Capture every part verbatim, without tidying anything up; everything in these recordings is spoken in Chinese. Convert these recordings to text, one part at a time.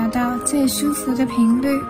到最舒服的频率。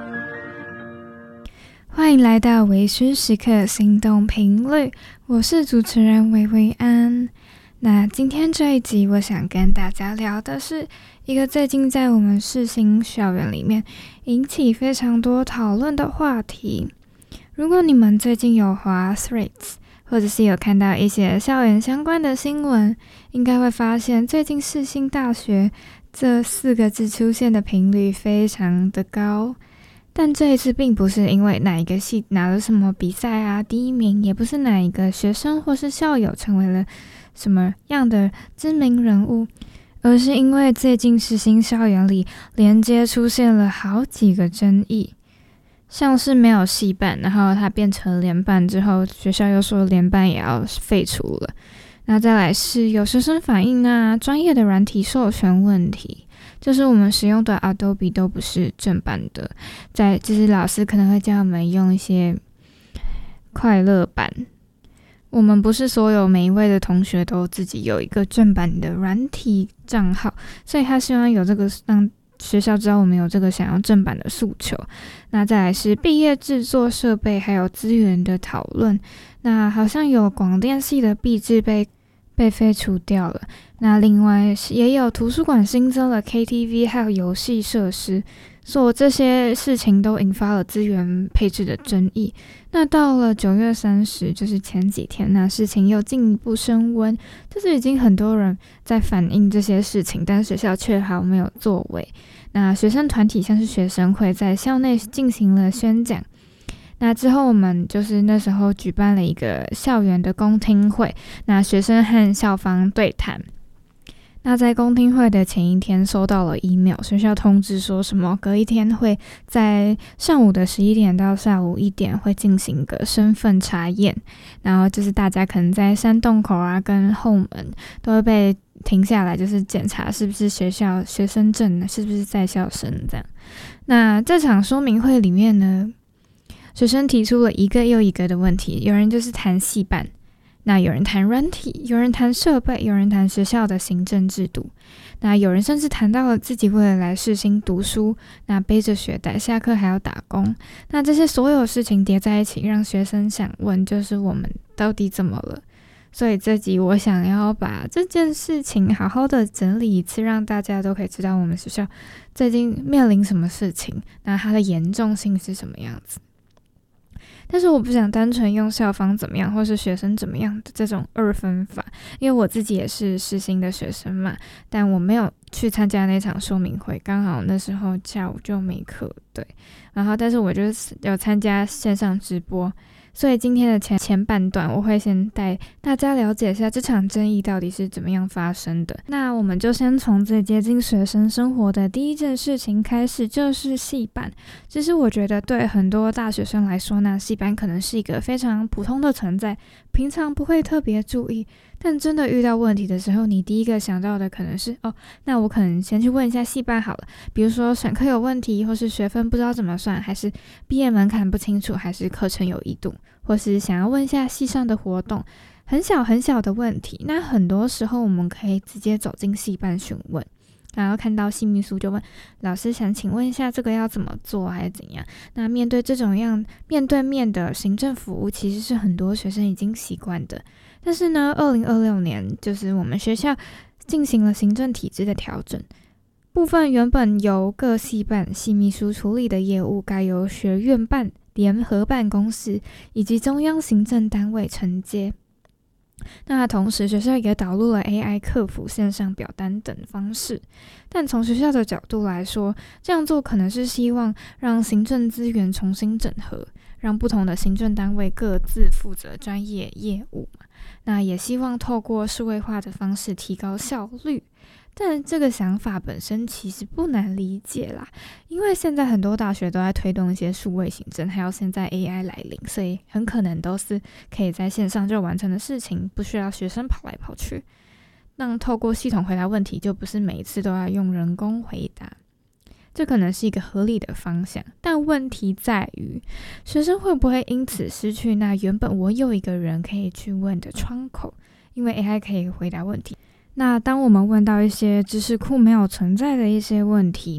欢迎来到微醺时刻心动频率，我是主持人薇薇安。那今天这一集我想跟大家聊的是一个最近在我们世新校园里面引起非常多讨论的话题。如果你们最近有滑 Threads， 或者是有看到一些校园相关的新闻，应该会发现最近世新大学这四个字出现的频率非常的高。但这一次并不是因为哪一个系拿了什么比赛啊第一名，也不是哪一个学生或是校友成为了什么样的知名人物，而是因为最近世新校园里连接出现了好几个争议，像是没有系办，然后它变成联办之后，学校又说联办也要废除了。那再来是有学生反映啊，专业的软体授权问题，就是我们使用的 Adobe 都不是正版的，在就是老师可能会叫我们用一些快乐版。我们不是所有每一位的同学都自己有一个正版的软体账号，所以他希望有这个让学校知道我们有这个想要正版的诉求。那再来是毕业制作设备还有资源的讨论，那好像有广电系的毕制被被废除掉了，那另外也有图书馆新增了 K T V 还有游戏设施，所以这些事情都引发了资源配置的争议。那到了九月三十，就是前几天，那事情又进一步升温，就是已经很多人在反映这些事情，但学校却毫没有作为。那学生团体像是学生会在校内进行了宣讲，那之后我们就是那时候举办了一个校园的公听会，那学生和校方对谈。那在公听会的前一天收到了 email， 学校通知说什么隔一天会在上午的十一点到下午一点会进行一个身份查验，然后就是大家可能在山洞口啊跟后门都会被停下来，就是检查是不是学校学生证，是不是在校生这样。那这场说明会里面呢，学生提出了一个又一个的问题，有人就是谈系办，那有人谈软体，有人谈设备，有人谈学校的行政制度，那有人甚至谈到了自己为了来世新读书，那背着学袋下课还要打工。那这些所有事情叠在一起，让学生想问，就是我们到底怎么了？所以这集我想要把这件事情好好的整理一次，让大家都可以知道我们学校最近面临什么事情，那它的严重性是什么样子。但是我不想单纯用校方怎么样或是学生怎么样的这种二分法，因为我自己也是世新的学生嘛，但我没有去参加那场说明会，刚好那时候下午就没课，对，然后但是我就是有参加线上直播，所以今天的前前半段我会先带大家了解一下这场争议到底是怎么样发生的。那我们就先从最接近学生生活的第一件事情开始，就是系办。其实我觉得对很多大学生来说，那系办可能是一个非常普通的存在，平常不会特别注意，但真的遇到问题的时候，你第一个想到的可能是哦，那我可能先去问一下系办好了，比如说选课有问题，或是学分不知道怎么算，还是毕业门槛不清楚，还是课程有异度，或是想要问一下系上的活动，很小很小的问题。那很多时候我们可以直接走进系办询问，然后看到系秘书就问老师，想请问一下这个要怎么做还是怎样。那面对这种样面对面的行政服务，其实是很多学生已经习惯的。但是呢二零二六年就是我们学校进行了行政体制的调整，部分原本由各系办系秘书处理的业务，该由学院办联合办公室以及中央行政单位承接。那同时学校也导入了 A I 客服、线上表单等方式，但从学校的角度来说，这样做可能是希望让行政资源重新整合，让不同的行政单位各自负责专业业务嘛。那也希望透过数位化的方式提高效率。但这个想法本身其实不难理解啦，因为现在很多大学都在推动一些数位行政，还有现在 A I 来临，所以很可能都是可以在线上就完成的事情，不需要学生跑来跑去。那透过系统回答问题，就不是每一次都要用人工回答，这可能是一个合理的方向。但问题在于，学生会不会因此失去那原本我有一个人可以去问的窗口，因为 A I 可以回答问题。那当我们问到一些知识库没有存在的一些问题，